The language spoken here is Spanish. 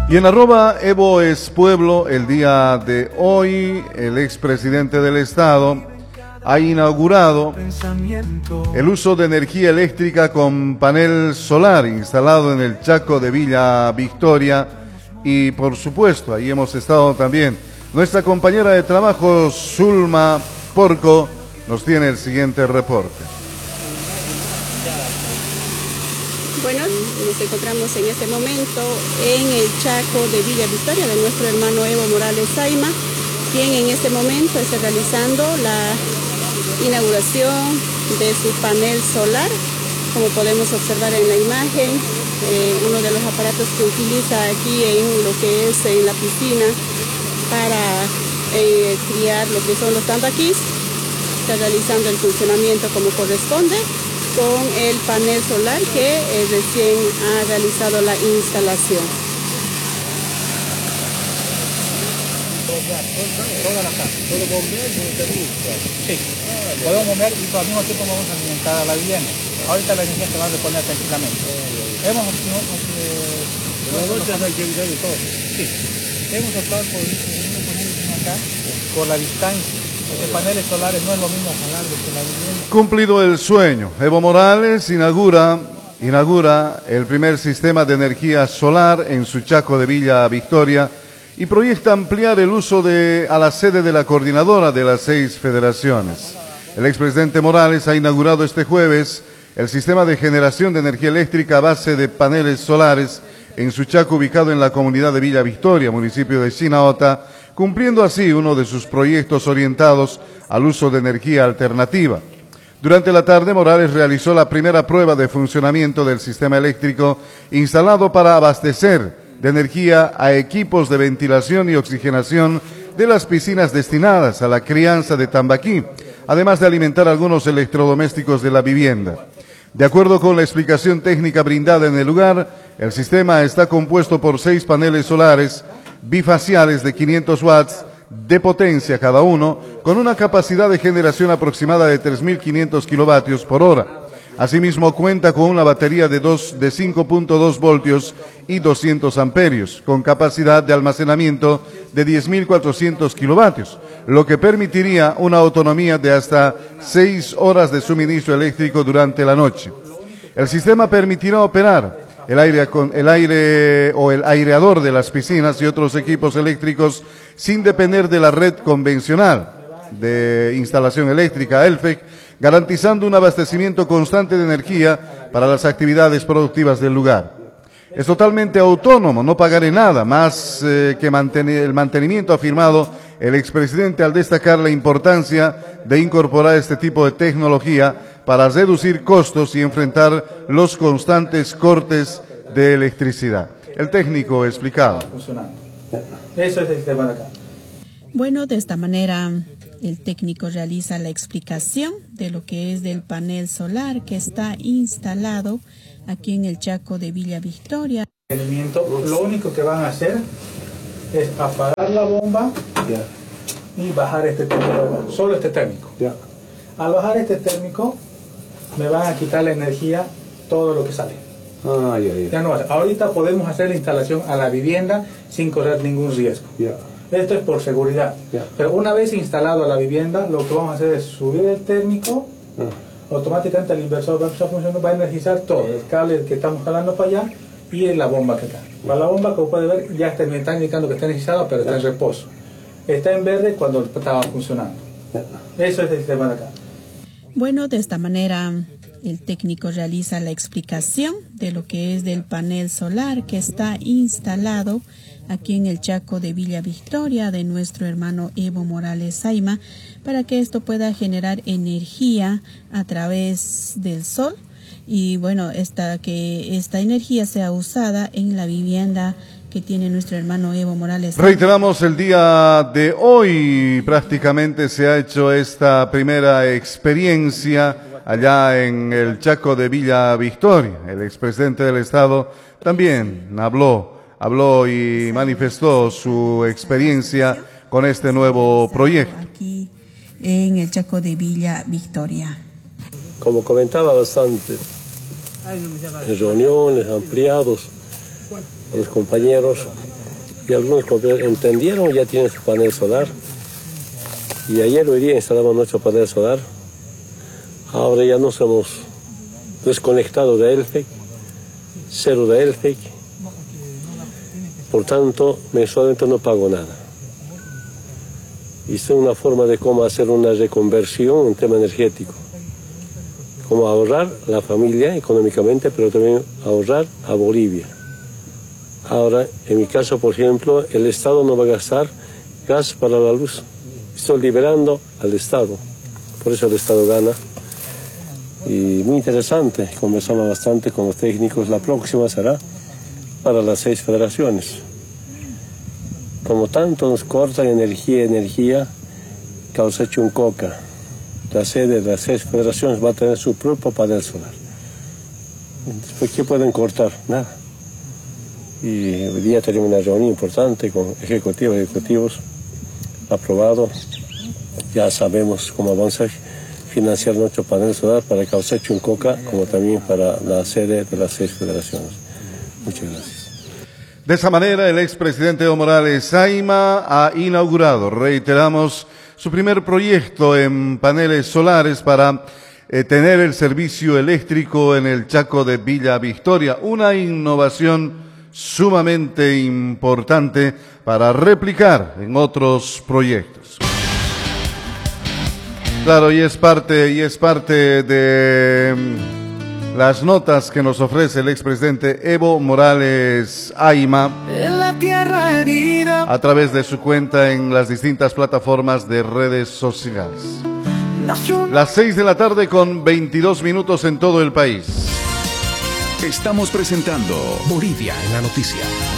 Y en @EvoEsPueblo, el día de hoy, el expresidente del Estado ha inaugurado el uso de energía eléctrica con panel solar instalado en el Chaco de Villa Victoria. Y por supuesto, ahí hemos estado también. Nuestra compañera de trabajo, Zulma Porco, nos tiene el siguiente reporte. Bueno, nos encontramos en este momento en el Chaco de Villa Victoria de nuestro hermano Evo Morales Saima, quien en este momento está realizando la inauguración de su panel solar. Como podemos observar en la imagen, uno de los aparatos que utiliza aquí en lo que es en la piscina para criar lo que son los tambaquís, está realizando el funcionamiento como corresponde con el panel solar que recién ha realizado la instalación. Toda la casa. ¿Puedo bombear y sí, podemos bombear y al mismo tiempo vamos a alimentar a la vivienda. Ahorita la energía se va a reponer tranquilamente. Hemos optado por acá por la distancia. Porque paneles solares no es lo mismo jalar desde la vivienda. Cumplido el sueño, Evo Morales inaugura el primer sistema de energía solar en su Chaco de Villa Victoria y proyecta ampliar el uso a la sede de la coordinadora de las 6 federaciones. El expresidente Morales ha inaugurado este jueves el sistema de generación de energía eléctrica a base de paneles solares en su Chaco ubicado en la comunidad de Villa Victoria, municipio de Chinaota, cumpliendo así uno de sus proyectos orientados al uso de energía alternativa. Durante la tarde, Morales realizó la primera prueba de funcionamiento del sistema eléctrico instalado para abastecer de energía a equipos de ventilación y oxigenación de las piscinas destinadas a la crianza de tambaquí, además de alimentar algunos electrodomésticos de la vivienda. De acuerdo con la explicación técnica brindada en el lugar, el sistema está compuesto por 6 paneles solares bifaciales de 500 watts de potencia cada uno, con una capacidad de generación aproximada de 3.500 kilovatios por hora. Asimismo, cuenta con una batería de 5.2 voltios y 200 amperios, con capacidad de almacenamiento de 10.400 kilovatios, lo que permitiría una autonomía de hasta 6 horas de suministro eléctrico durante la noche. El sistema permitirá operar el aireador de las piscinas y otros equipos eléctricos sin depender de la red convencional de instalación eléctrica ELFEC, garantizando un abastecimiento constante de energía para las actividades productivas del lugar. Es totalmente autónomo, no pagaré nada más que el mantenimiento, ha afirmado el expresidente al destacar la importancia de incorporar este tipo de tecnología para reducir costos y enfrentar los constantes cortes de electricidad. El técnico explicaba. Eso es el tema de acá. Bueno, de esta manera el técnico realiza la explicación de lo que es del panel solar que está instalado aquí en el Chaco de Villa Victoria. Lo único que van a hacer es apagar la bomba y bajar este térmico, solo este térmico. Al bajar este térmico me van a quitar la energía, todo lo que sale. Ya no, ahorita podemos hacer la instalación a la vivienda sin correr ningún riesgo. Esto es por seguridad. Pero una vez instalado a la vivienda, lo que vamos a hacer es subir el térmico, automáticamente el inversor va a empezar a funcionar, va a energizar todo, el cable que estamos jalando para allá y la bomba que está. Para la bomba, como puede ver, ya me está indicando que está energizada, pero está en reposo. Está en verde cuando estaba funcionando. Eso es el sistema de acá. Bueno, de esta manera el técnico realiza la explicación de lo que es del panel solar que está instalado aquí en el Chaco de Villa Victoria de nuestro hermano Evo Morales Saima, para que esto pueda generar energía a través del sol y bueno, que esta energía sea usada en la vivienda que tiene nuestro hermano Evo Morales. Reiteramos, el día de hoy prácticamente se ha hecho esta primera experiencia allá en el Chaco de Villa Victoria. El expresidente del Estado también habló y manifestó su experiencia con este nuevo proyecto. Aquí en el Chaco de Villa Victoria. Como comentaba bastante, en reuniones, ampliados, a los compañeros, y algunos compañeros entendieron, ya tienen su panel solar. Y ayer hoy día instalamos nuestro panel solar. Ahora ya nos hemos desconectado de ELFEC, cero de ELFEC. Por tanto, mensualmente no pago nada. Y es una forma de cómo hacer una reconversión en tema energético. Cómo ahorrar la familia económicamente, pero también ahorrar a Bolivia. Ahora, en mi caso, por ejemplo, el Estado no va a gastar gas para la luz. Estoy liberando al Estado. Por eso el Estado gana. Y muy interesante, conversamos bastante con los técnicos. La próxima será para las 6 federaciones. Como tanto nos cortan energía, causa Chuncoca, la sede de las 6 federaciones, va a tener su propio panel solar. Después, ¿qué pueden cortar? Nada. Y hoy día tenemos una reunión importante con ejecutivos, aprobado. Ya sabemos cómo avanzar, financiar nuestro panel solar para causar Chuncoca, como también para la sede de las 6 federaciones. Muchas gracias. De esa manera, el expresidente Evo Morales Saima ha inaugurado, reiteramos, su primer proyecto en paneles solares para tener el servicio eléctrico en el Chaco de Villa Victoria, una innovación sumamente importante para replicar en otros proyectos. Claro, y es parte de las notas que nos ofrece el expresidente Evo Morales Saima a través de su cuenta en las distintas plataformas de redes sociales. Las 6 de la tarde con 22 minutos en todo el país. Estamos presentando Bolivia en la noticia.